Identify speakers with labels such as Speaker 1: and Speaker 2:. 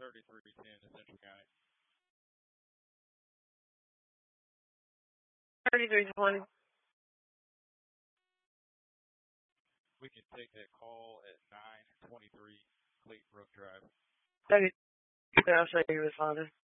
Speaker 1: 3310 in Central County.
Speaker 2: 3320.
Speaker 1: We can take that call at 923 Clayton Brook Drive.
Speaker 2: Okay. I'll show you responding.